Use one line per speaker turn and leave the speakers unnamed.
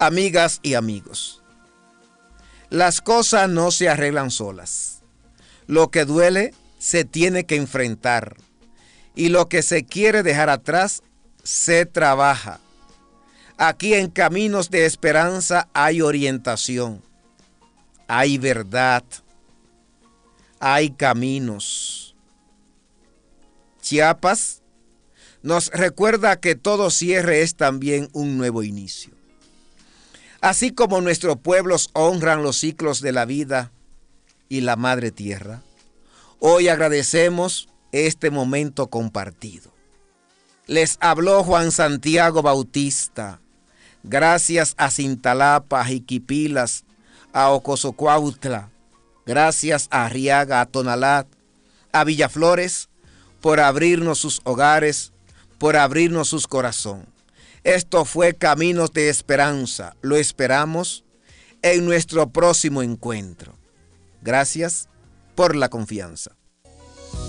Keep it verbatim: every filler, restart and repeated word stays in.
Amigas y amigos, las cosas no se arreglan solas. Lo que duele se tiene que enfrentar y lo que se quiere dejar atrás se trabaja. Aquí en Caminos de Esperanza hay orientación, hay verdad, hay caminos. Chiapas nos recuerda que todo cierre es también un nuevo inicio. Así como nuestros pueblos honran los ciclos de la vida y la madre tierra, hoy agradecemos este momento compartido. Les habló Juan Santiago Bautista. Gracias a Cintalapa, a Jiquipilas, a Ocosocuautla, gracias a Arriaga, a Tonalá, a Villaflores, por abrirnos sus hogares, por abrirnos sus corazones. Esto fue Caminos de Esperanza. Lo esperamos en nuestro próximo encuentro. Gracias por la confianza.